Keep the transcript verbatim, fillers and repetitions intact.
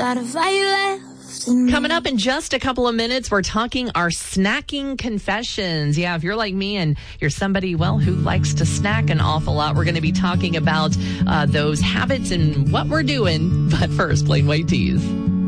lot of fire left in me. Coming up in just a couple of minutes, we're talking our snacking confessions. Yeah, if you're like me and you're somebody, well, who likes to snack an awful lot, we're going to be talking about uh, those habits and what we're doing. But first, Plain White Tees.